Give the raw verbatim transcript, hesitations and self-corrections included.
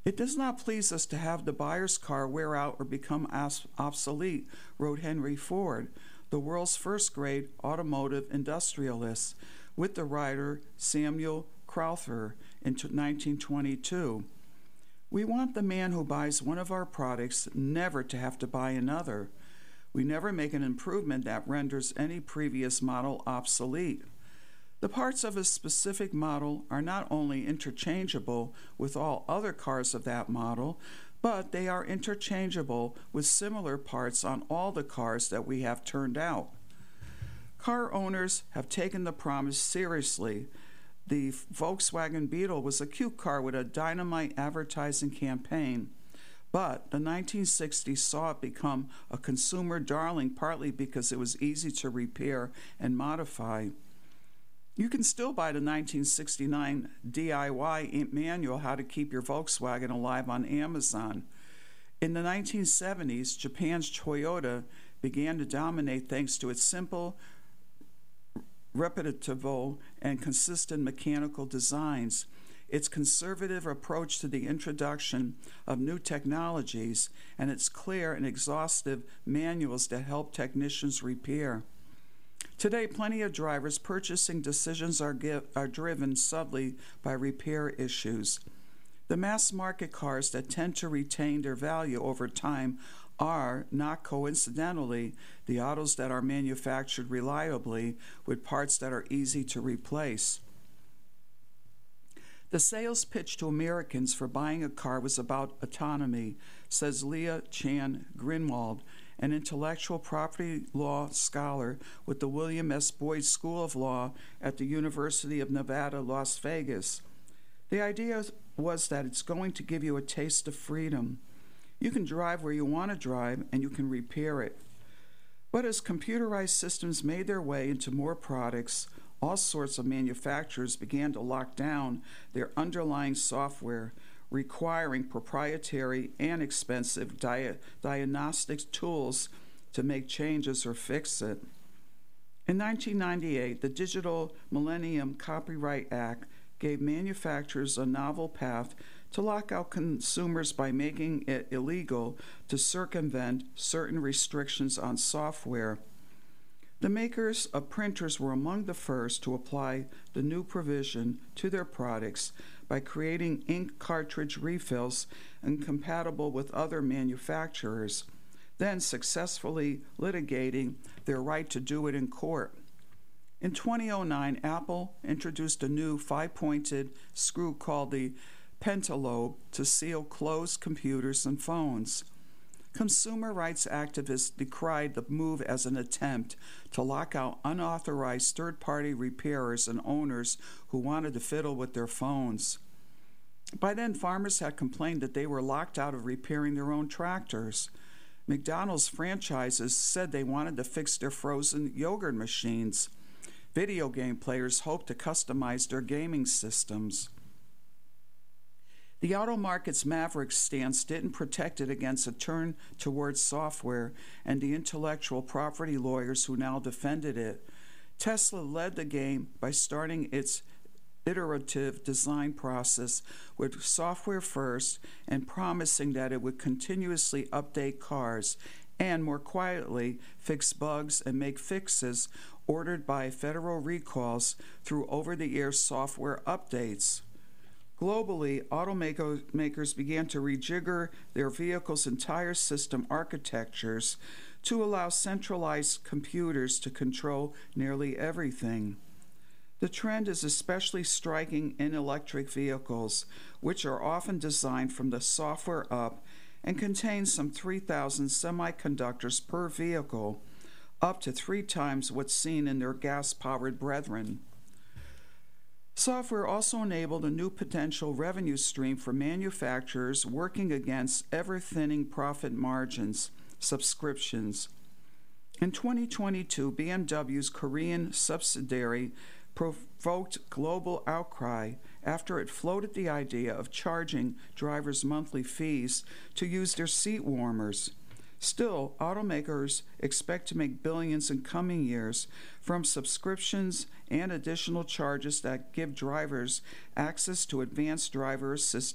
It does not please us to have the buyer's car wear out or become as- obsolete, wrote Henry Ford, the world's first great automotive industrialist, with the writer Samuel Crowther in nineteen twenty-two. We want the man who buys one of our products never to have to buy another. We never make an improvement that renders any previous model obsolete. The parts of a specific model are not only interchangeable with all other cars of that model, but they are interchangeable with similar parts on all the cars that we have turned out. Car owners have taken the promise seriously. The Volkswagen Beetle was a cute car with a dynamite advertising campaign, but the nineteen sixties saw it become a consumer darling partly because it was easy to repair and modify. You can still buy the nineteen sixty-nine D I Y manual How to Keep Your Volkswagen Alive on Amazon. In the nineteen seventies, Japan's Toyota began to dominate thanks to its simple, reputable, and consistent mechanical designs, its conservative approach to the introduction of new technologies, and its clear and exhaustive manuals that help technicians repair. Today, plenty of drivers' purchasing decisions are, give, are driven subtly by repair issues. The mass market cars that tend to retain their value over time are, not coincidentally, the autos that are manufactured reliably with parts that are easy to replace. The sales pitch to Americans for buying a car was about autonomy, says Leah Chan Greenwald, an intellectual property law scholar with the William S. Boyd School of Law at the University of Nevada, Las Vegas. The idea was that it's going to give you a taste of freedom. You can drive where you want to drive, and you can repair it. But as computerized systems made their way into more products, all sorts of manufacturers began to lock down their underlying software, requiring proprietary and expensive dia- diagnostic tools to make changes or fix it. In nineteen ninety-eight, the Digital Millennium Copyright Act gave manufacturers a novel path to lock out consumers by making it illegal to circumvent certain restrictions on software. The makers of printers were among the first to apply the new provision to their products by creating ink cartridge refills incompatible with other manufacturers, then successfully litigating their right to do it in court. In two thousand nine, Apple introduced a new five-pointed screw called the Pentalobe to seal closed computers and phones. Consumer rights activists decried the move as an attempt to lock out unauthorized third-party repairers and owners who wanted to fiddle with their phones. By then, farmers had complained that they were locked out of repairing their own tractors. McDonald's franchises said they wanted to fix their frozen yogurt machines. Video game players hoped to customize their gaming systems. The auto market's maverick stance didn't protect it against a turn towards software and the intellectual property lawyers who now defended it. Tesla led the game by starting its iterative design process with software first and promising that it would continuously update cars and, more quietly, fix bugs and make fixes ordered by federal recalls through over-the-air software updates. Globally, automakers began to rejigger their vehicles' entire system architectures to allow centralized computers to control nearly everything. The trend is especially striking in electric vehicles, which are often designed from the software up and contain some three thousand semiconductors per vehicle, up to three times what's seen in their gas-powered brethren. Software also enabled a new potential revenue stream for manufacturers working against ever-thinning profit margins, subscriptions. In twenty twenty-two, B M W's Korean subsidiary provoked global outcry after it floated the idea of charging drivers monthly fees to use their seat warmers. Still, automakers expect to make billions in coming years from subscriptions and additional charges that give drivers access to advanced driver assistance